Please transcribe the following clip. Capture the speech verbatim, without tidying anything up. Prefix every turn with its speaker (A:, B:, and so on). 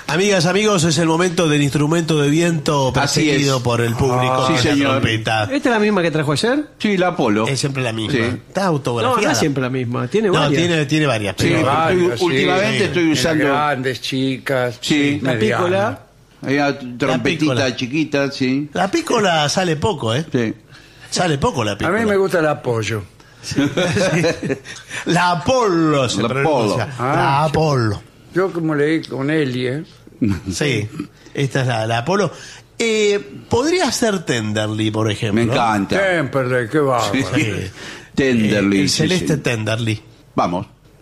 A: Amigas, amigos, es el momento del instrumento de viento perseguido por el público.
B: Ah, sí,
A: la
B: señor.
A: trompeta.
C: ¿Esta es la misma que trajo ayer?
B: Sí, la Apolo.
A: Es siempre la misma.
B: Sí.
A: Está
C: No,
A: autografiada.
C: no es siempre la misma. Tiene
A: No,
C: varias.
A: tiene, tiene varias.
B: Sí,
A: Pero
B: estoy- últimamente
D: sí.
B: estoy usando-
D: Grandes, chicas.
B: Sí.
C: La
D: medianas.
C: pícola.
B: Hay una
A: pícola.
B: trompetita chiquita, sí.
A: la pícola sale poco, ¿eh?
B: Sí.
A: Sale poco la
D: A
A: pícola.
D: mí me gusta el apoyo.
A: La Apolo se
B: La
A: pronuncia.
B: Apolo.
D: Ah,
A: La Apolo.
D: Yo como leí con Elie,
A: Sí, esta es la, la Apolo. Eh, podría ser Tenderly, por ejemplo.
B: Me encanta.
D: Temperley, qué bárbaro.
A: Sí.
B: Tenderly.
A: Eh, el
B: sí,
A: celeste
B: sí.
A: Tenderly.
B: Vamos.